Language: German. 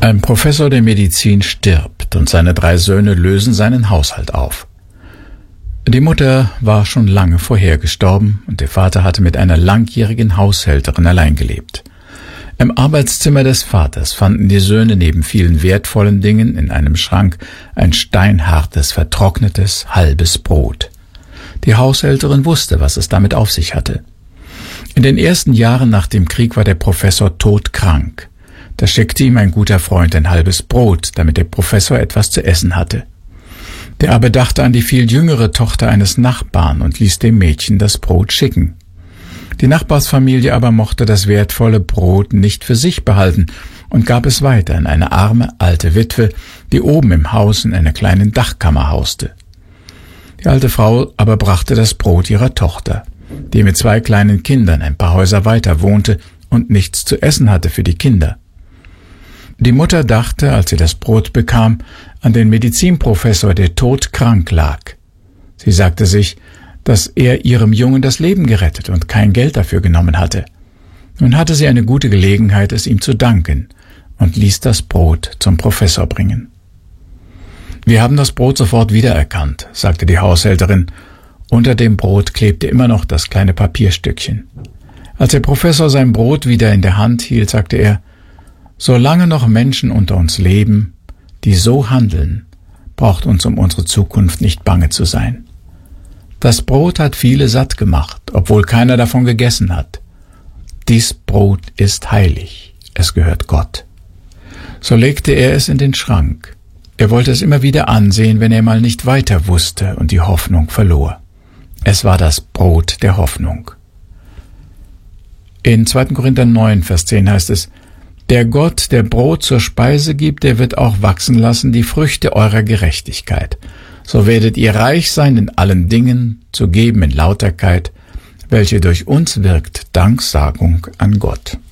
Ein Professor der Medizin stirbt und seine 3 Söhne lösen seinen Haushalt auf. Die Mutter war schon lange vorher gestorben und der Vater hatte mit einer langjährigen Haushälterin allein gelebt. Im Arbeitszimmer des Vaters fanden die Söhne neben vielen wertvollen Dingen in einem Schrank ein steinhartes, vertrocknetes, halbes Brot. Die Haushälterin wusste, was es damit auf sich hatte. In den ersten Jahren nach dem Krieg war der Professor todkrank. Da schickte ihm ein guter Freund ein halbes Brot, damit der Professor etwas zu essen hatte. Der aber dachte an die viel jüngere Tochter eines Nachbarn und ließ dem Mädchen das Brot schicken. Die Nachbarsfamilie aber mochte das wertvolle Brot nicht für sich behalten und gab es weiter an eine arme, alte Witwe, die oben im Haus in einer kleinen Dachkammer hauste. Die alte Frau aber brachte das Brot ihrer Tochter, die mit 2 kleinen Kindern ein paar Häuser weiter wohnte und nichts zu essen hatte für die Kinder. Die Mutter dachte, als sie das Brot bekam, an den Medizinprofessor, der todkrank lag. Sie sagte sich, dass er ihrem Jungen das Leben gerettet und kein Geld dafür genommen hatte. Nun hatte sie eine gute Gelegenheit, es ihm zu danken, und ließ das Brot zum Professor bringen. »Wir haben das Brot sofort wiedererkannt«, sagte die Haushälterin. Unter dem Brot klebte immer noch das kleine Papierstückchen. Als der Professor sein Brot wieder in der Hand hielt, sagte er, »Solange noch Menschen unter uns leben, die so handeln, braucht uns um unsere Zukunft nicht bange zu sein. Das Brot hat viele satt gemacht, obwohl keiner davon gegessen hat. Dies Brot ist heilig, es gehört Gott.« So legte er es in den Schrank. Er wollte es immer wieder ansehen, wenn er mal nicht weiter wusste und die Hoffnung verlor. Es war das Brot der Hoffnung. In 2. Korinther 9, Vers 10 heißt es, »Der Gott, der Brot zur Speise gibt, der wird auch wachsen lassen die Früchte eurer Gerechtigkeit. So werdet ihr reich sein in allen Dingen, zu geben in Lauterkeit, welche durch uns wirkt Danksagung an Gott.«